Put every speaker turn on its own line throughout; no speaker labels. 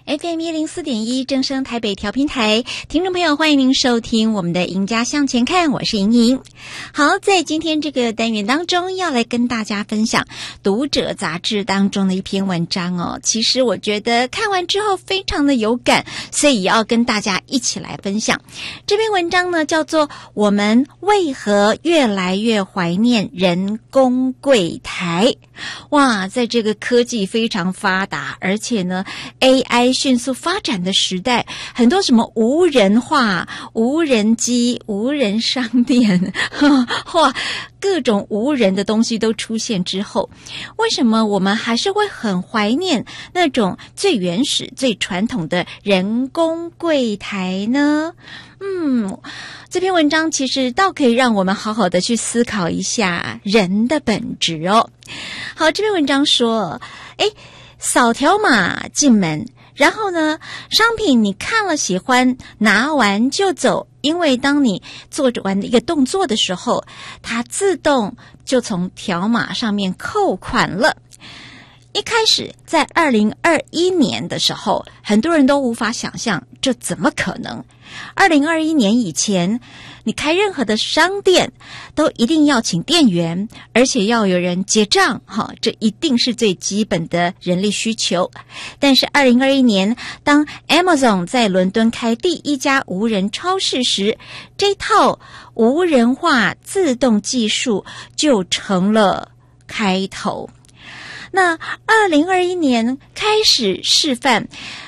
FM104.1正声台北调频台，听众朋友，欢迎您收听我们的赢家向前看，我是莹莹。好，在今天这个单元当中，要来跟大家分享读者杂志当中的一篇文章哦。其实我觉得看完之后非常的有感，所以也要跟大家一起来分享。这篇文章呢，叫做《我们为何越来越怀念人工柜台》。哇，在这个科技非常发达，而且呢 AI 迅速发展的时代，很多什么无人化、无人机、无人商店，哇，各种无人的东西都出现之后，为什么我们还是会很怀念那种最原始、最传统的人工柜台呢？这篇文章其实倒可以让我们好好的去思考一下人的本质哦。好，这篇文章说，扫条码进门，然后呢，商品你看了喜欢，拿完就走，因为当你做完一个动作的时候，它自动就从条码上面扣款了。一开始在2021年的时候，很多人都无法想象这怎么可能。2021年以前，你开任何的商店都一定要请店员，而且要有人结账，这一定是最基本的人力需求。但是2021年，当 Amazon 在伦敦开第一家无人超市时，这套无人化自动技术就成了开头。那2021年开始示范，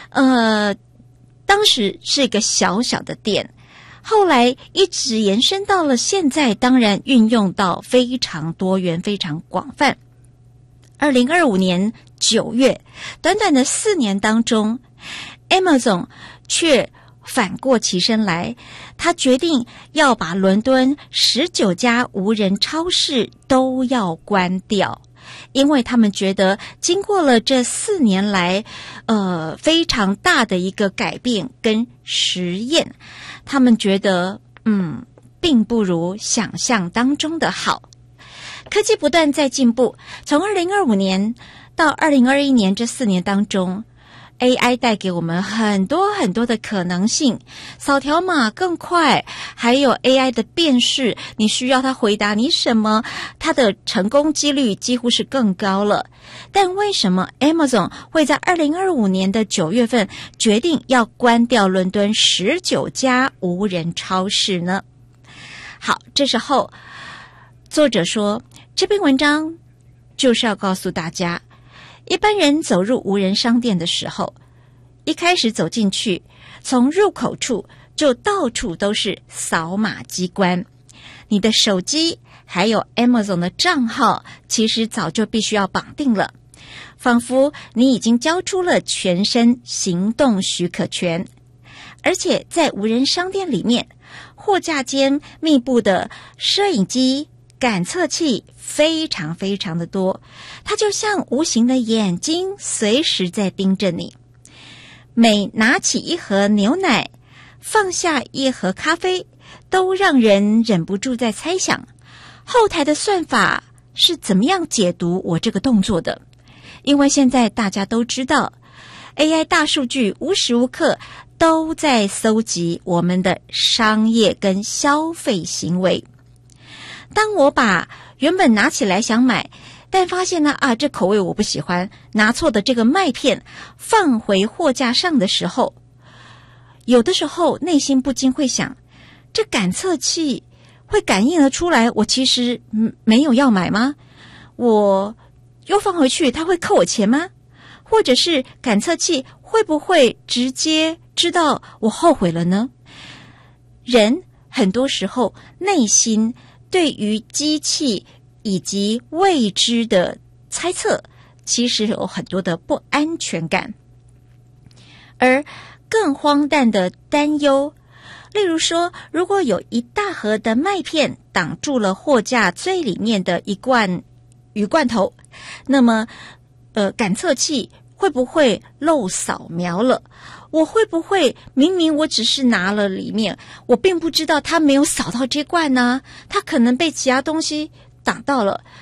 当时是一个小小的店，后来一直延伸到了现在，当然运用到非常多元、非常广泛。2025年9月，短短的4年当中 ，Amazon 却反过其身来，他决定要把伦敦19家无人超市都要关掉。因为他们觉得经过了这4年来非常大的一个改变跟实验，他们觉得并不如想象当中的好。科技不断在进步，从2025年到2021年这4年当中， AI 带给我们很多很多的可能性，扫条码更快，还有 AI 的辨识，你需要它回答你什么，它的成功几率几乎是更高了。但为什么 Amazon 会在2025年的9月份决定要关掉伦敦19家无人超市呢？好，这时候作者说，这篇文章就是要告诉大家，一般人走入无人商店的时候，一开始走进去，从入口处就到处都是扫码机关，你的手机还有 Amazon 的账号其实早就必须要绑定了，仿佛你已经交出了全身行动许可权。而且在无人商店里面，货架间密布的摄影机、感测器非常非常的多，它就像无形的眼睛，随时在盯着你。每拿起一盒牛奶，放下一盒咖啡，都让人忍不住在猜想，后台的算法是怎么样解读我这个动作的。因为现在大家都知道， AI 大数据无时无刻都在搜集我们的商业跟消费行为。当我把原本拿起来想买，但发现呢这口味我不喜欢，拿错的这个麦片放回货架上的时候，有的时候内心不禁会想，这感测器会感应得出来我其实没有要买吗？我又放回去，它会扣我钱吗？或者是感测器会不会直接知道我后悔了呢？人很多时候内心对于机器以及未知的猜测，其实有很多的不安全感。而更荒诞的担忧，例如说，如果有一大盒的麦片挡住了货架最里面的一罐鱼罐头，那么感测器会不会漏扫描了？我会不会明明我只是拿了里面，我并不知道它没有扫到这罐呢？它可能被其他东西挡到了，